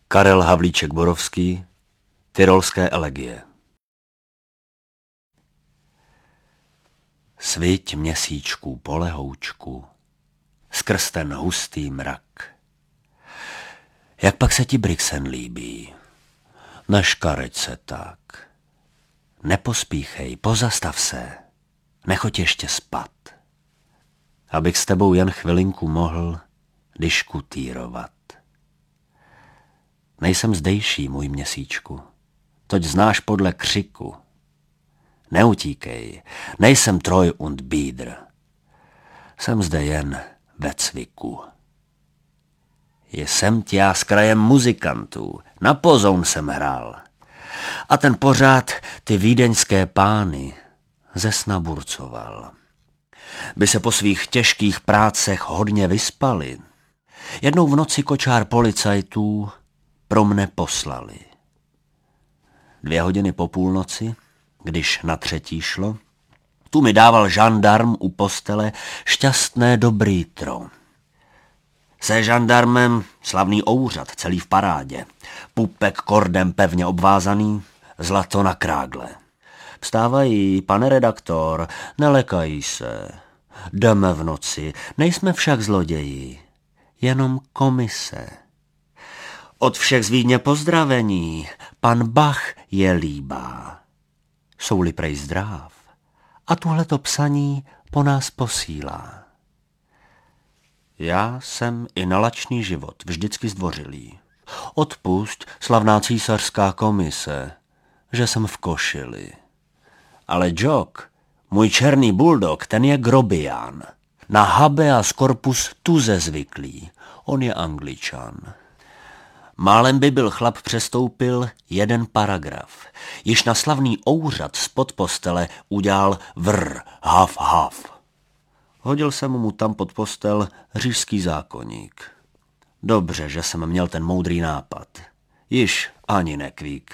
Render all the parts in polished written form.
Karel Havlíček-Borovský, Tyrolské elegie. Sviť měsíčku po lehoučku, skrz ten hustý mrak. Jak pak se ti Brixen líbí? Neškareď se tak. Nepospíchej, pozastav se. Nechoď ještě spat. Abych s tebou jen chvilinku mohl diskutírovat. Nejsem zdejší, můj měsíčku, toť znáš podle křiku. Neutíkej, nejsem Troj und Bídr. Jsem zde jen ve cviku. Jsem tě s krajem muzikantů, na pozoun jsem hrál. A ten pořád ty vídeňské pány zesnaburcoval. By se po svých těžkých prácech hodně vyspali. Jednou v noci kočár policajtů pro mne poslali. 2 hodiny po půlnoci, když na 3. šlo, tu mi dával žandarm u postele šťastné dobrý tro. Se žandarmem slavný ouřad, celý v parádě, pupek kordem pevně obvázaný, zlato na krágle. Vstávají, pane redaktor, nelekají se. Jdeme v noci, nejsme však zloději, jenom komise. Od všech z Vídně pozdravení, pan Bach je líbá. Jsou-li prej zdráv a tuhleto psaní po nás posílá. Já jsem i na lačný život vždycky zdvořilý. Odpusť, slavná císařská komise, že jsem v košili. Ale Jock, můj černý buldog, ten je grobián. Na habeas corpus tuze zvyklý, on je Angličan. Málem by byl chlap přestoupil 1 paragraf. Již na slavný ouřad spod postele udělal vrr, haf, haf. Hodil jsem mu tam pod postel říšský zákoník. Dobře, že jsem měl ten moudrý nápad. Již ani nekvík.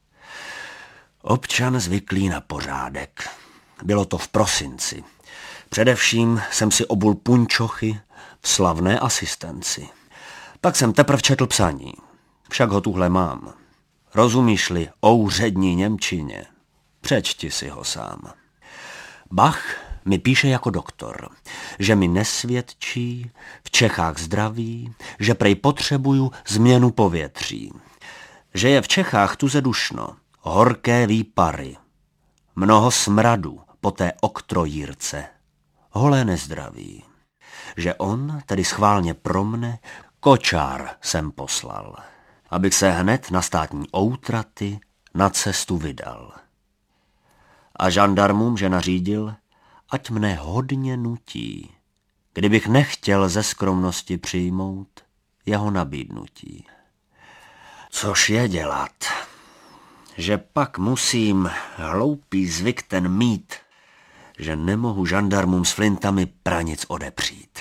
Občan zvyklý na pořádek. Bylo to v prosinci. Především jsem si obul punčochy v slavné asistenci. Pak jsem teprv četl psaní. Však ho tuhle mám. Rozumíš-li ouřední němčině? Přečti si ho sám. Bach mi píše jako doktor, že mi nesvědčí, v Čechách zdraví, že prej potřebuju změnu povětří. Že je v Čechách tuze dušno, horké výpary, mnoho smradu po té oktrojírce, holé nezdraví. Že on, tedy schválně pro mne, kočár sem poslal, abych se hned na státní outraty na cestu vydal. A žandarmům, že nařídil, ať mne hodně nutí, kdybych nechtěl ze skromnosti přijmout jeho nabídnutí. Což je dělat, že pak musím hloupý zvyk ten mít, že nemohu žandarmům s flintami pranic odepřít.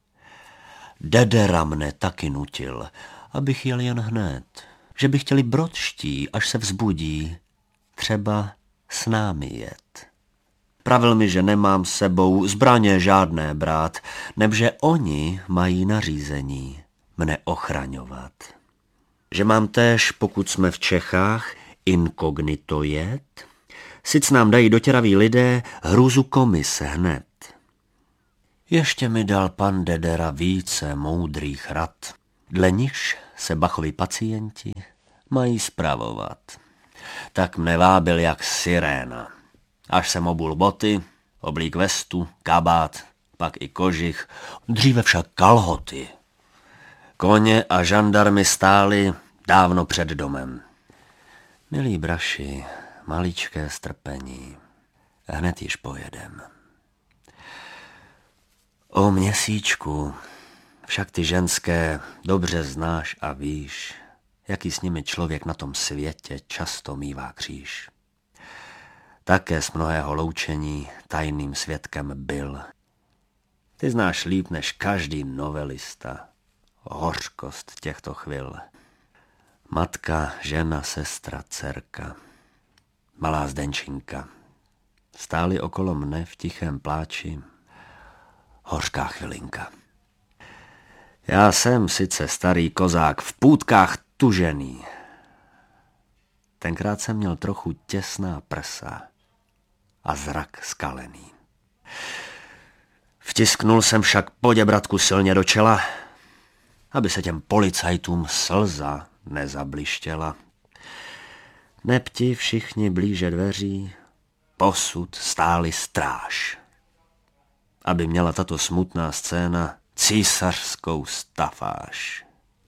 Dedera mne taky nutil, abych jel jen hned, že by chtěli brodští, až se vzbudí, třeba s námi jet. Pravil mi, že nemám s sebou zbraně žádné brát, nebže oni mají nařízení mne ochraňovat. Že mám též, pokud jsme v Čechách, inkognito jet, sic nám dají dotěraví lidé hrůzu komise hned. Ještě mi dal pan Dedera více moudrých rad, dle nichž se Bachovi pacienti mají spravovat. Tak mne vábil jak siréna. Až jsem obul boty, oblík vestu, kabát, pak i kožich, dříve však kalhoty. Koně a žandarmy stáli dávno před domem. Milí braši, maličké strpení, hned již pojedem. O měsíčku, však ty ženské dobře znáš a víš, jaký s nimi člověk na tom světě často mívá kříž. Také z mnohého loučení tajným svědkem byl. Ty znáš líp než každý novelista hořkost těchto chvil. Matka, žena, sestra, dcerka, malá Zdenčinka stáli okolo mne v tichém pláči. Hořká chvilinka. Já jsem sice starý kozák, v půtkách stužený. Tenkrát jsem měl trochu těsná prsa a zrak skalený. Vtisknul jsem však poděbratku silně do čela, aby se těm policajtům slza nezablištěla. Nepti všichni blíže dveří posud stáli stráž, aby měla tato smutná scéna císařskou stafáž.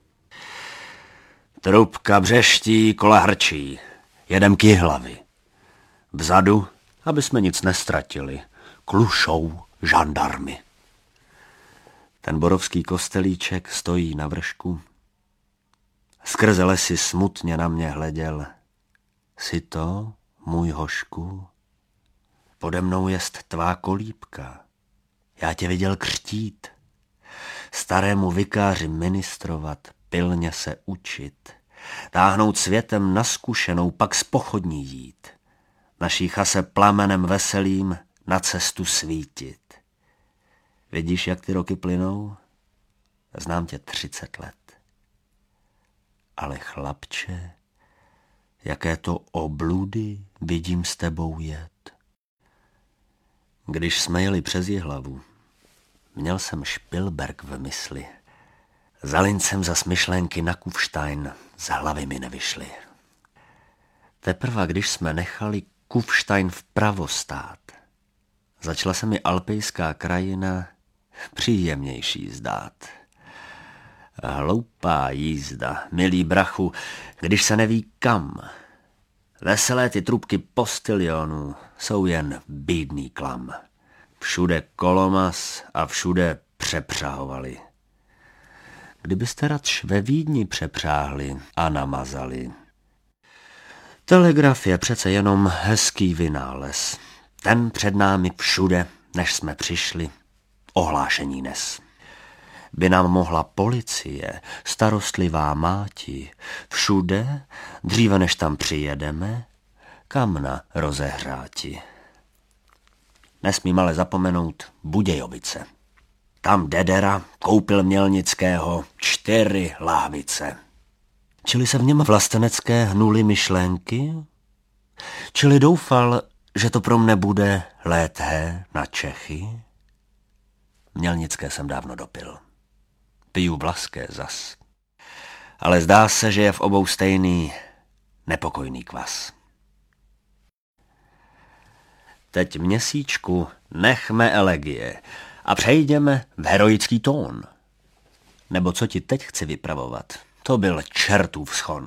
Trubka břeští, kola hrčí, jedem k jihlavy. Vzadu, aby jsme nic nestratili, klušou žandarmy. Ten borovský kostelíček stojí na vršku. Skrze lesy smutně na mě hleděl. Si to, můj hošku? Pode mnou jest tvá kolíbka. Já tě viděl křtít. Starému vikáři ministrovat, pilně se učit. Táhnout světem na zkušenou, pak z pochodní jít. Naší chase plamenem veselým na cestu svítit. Vidíš, jak ty roky plynou? Znám tě 30 let. Ale chlapče, jaké to obludy vidím s tebou jet. Když jsme jeli přes Jihlavu, měl jsem Špilberk v mysli. Za lincem zas myšlenky na Kufstein z hlavy mi nevyšly. Teprve když jsme nechali Kufstein vpravo stát, začala se mi alpejská krajina příjemnější zdát. Hloupá jízda, milý brachu, když se neví kam. Veselé ty trubky postilionů jsou jen bídný klam. Všude kolomas a všude přepřahovali. Kdybyste radš ve Vídni přepřáhli a namazali. Telegraf je přece jenom hezký vynález. Ten před námi všude, než jsme přišli, ohlášení nes. By nám mohla policie, starostlivá máti, všude, dříve než tam přijedeme, kamna rozehráti. Nesmím ale zapomenout Budějovice. Tam Dedera koupil Mělnického 4 láhvice. Čili se v něm vlastenecké hnuly myšlenky? Čili doufal, že to pro mne bude léthé na Čechy? Mělnické jsem dávno dopil. Piju vlaské zas. Ale zdá se, že je v obou stejný nepokojný kvas. Teď měsíčku nechme elegie a přejdeme v heroický tón. Nebo co ti teď chci vypravovat, to byl čertův schon.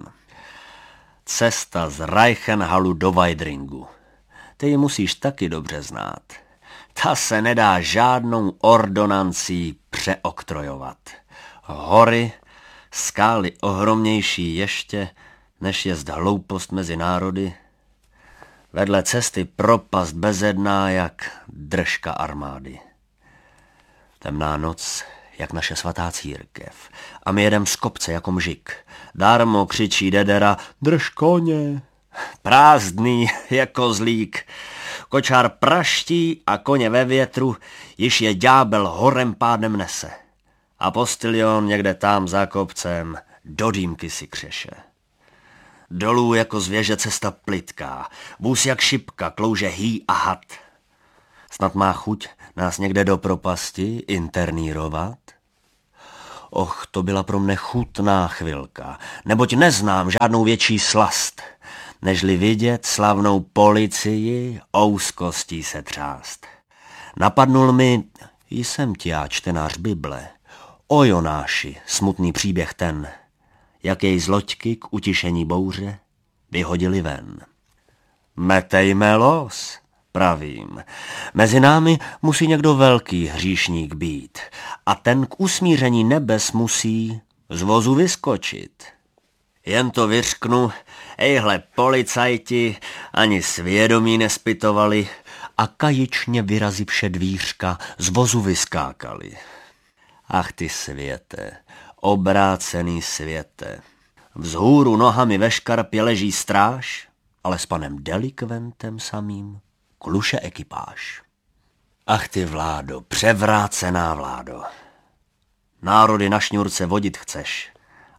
Cesta z Reichenhallu do Weidringu. Ty ji musíš taky dobře znát. Ta se nedá žádnou ordonancí přeoktrojovat. Hory, skály ohromnější ještě, než jest hloupost mezi národy. Vedle cesty propast bezedná jak držka armády. Temná noc, jak naše svatá církev. A my jedem z kopce jako mžik. Darmo křičí Dedera, drž koně. Prázdný jako zlík. Kočár praští a koně ve větru, již je ďábel horem pádem nese. A postilion někde tam za kopcem do dýmky si křeše. Dolů jako zvěže cesta plitká, vůz jak šipka, klouže hý a had. Snad má chuť nás někde do propasti internírovat? Och, to byla pro mne chutná chvilka, neboť neznám žádnou větší slast, nežli vidět slavnou policii ouskostí se třást. Napadnul mi, jsem ti já čtenář Bible, o Jonáši, smutný příběh ten, jak jej z loďky k utišení bouře vyhodili ven. Metejme los, pravím. Mezi námi musí někdo velký hříšník být a ten k usmíření nebes musí z vozu vyskočit. Jen to vyřknu, ejhle policajti ani svědomí nespytovali a kajičně vyrazivše dvířka z vozu vyskákali. Ach ty světe, obrácený světe. Vzhůru nohami ve škarpě leží stráž, ale s panem delikventem samým kluše ekipáž. Ach ty vládo, převrácená vládo. Národy na šňůrce vodit chceš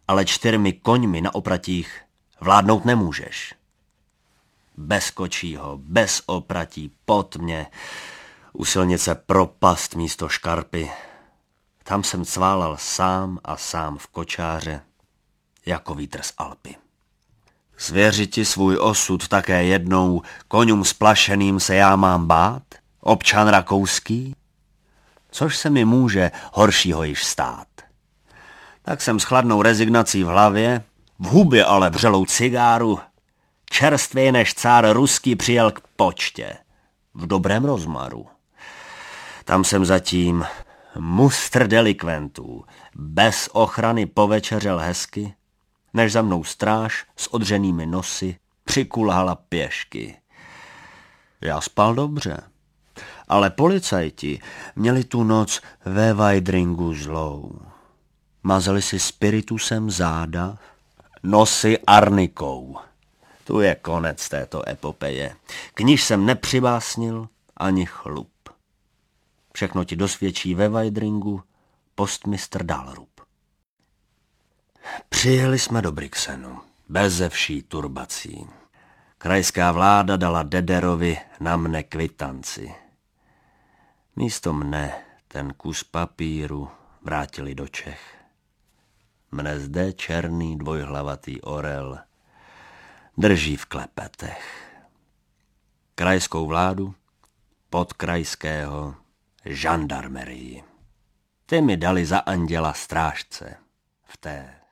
ale 4 koňmi na opratích vládnout nemůžeš. Bez kočího, bez opratí, pod mě, u silnice propast místo škarpy. Tam jsem cválal sám a sám v kočáře, jako vítr z Alpy. Svěřiti svůj osud také jednou koňům splašeným se já mám bát, občan rakouský? Což se mi může horšího již stát. Tak jsem s chladnou rezignací v hlavě, v hubě ale vřelou cigáru, čerstvě než cár ruský přijel k počtě, v dobrém rozmaru. Tam jsem zatím mustr delikventů, bez ochrany povečeřel hezky, než za mnou stráž s odřenými nosy přikulhala pěšky. Já spal dobře, ale policajti měli tu noc ve Weidringu zlou. Mazali si spiritusem záda, nosy arnikou. Tu je konec této epopeje. Kníž jsem nepřibásnil ani chlup. Všechno ti dosvědčí ve Weidringu postmistr Dahlrup. Přijeli jsme do Brixenu, beze vší turbací. Krajská vláda dala Dederovi na mne kvitanci. Místo mne ten kus papíru vrátili do Čech. Mne zde černý dvojhlavatý orel drží v klepetech. Krajskou vládu podkrajského žandarmerii. Ty mi dali za anděla strážce v té